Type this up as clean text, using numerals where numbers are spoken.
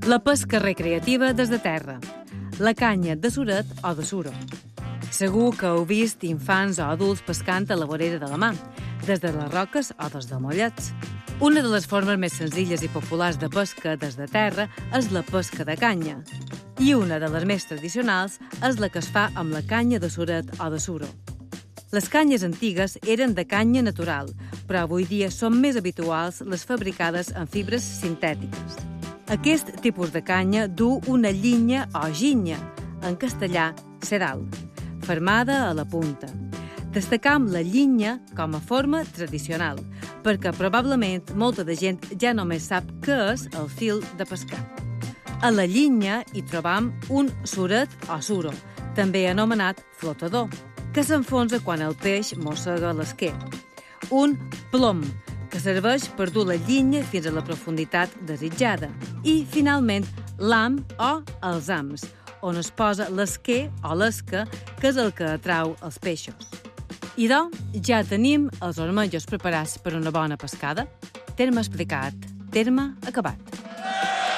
La pesca recreativa des de terra, la canya de suret o de suro. Segur que heu vist infants o adults pescant a la vorera de la mà, des de les roques o des de mollets. Una de les formes més senzilles i populars de pesca des de terra és la pesca de canya. I una de les més tradicionals és la que es fa amb la canya de suret o de suro. Les canyes antigues eren de canya natural, però avui dia són més habituals les fabricades en fibres sintètiques. Aquest tipus de canya du una llinya o ginya, en castellà sedal, fermada a la punta. Destacam la llinya com a forma tradicional, perquè probablement molta de gent ja només sap què és el fil de pescar. A la llinya hi trobam un suret o suro, també anomenat flotador, que s'enfonsa quan el peix mossega l'esquer. Un plom, que serveix per dur la llinya fins a la profunditat desitjada. I, finalment, l'ham o els hams, on es posa l'esquer o l'esca, que és el que atrau els peixos. I ja tenim els ormellos preparats per una bona pescada. Terme explicat, terme acabat.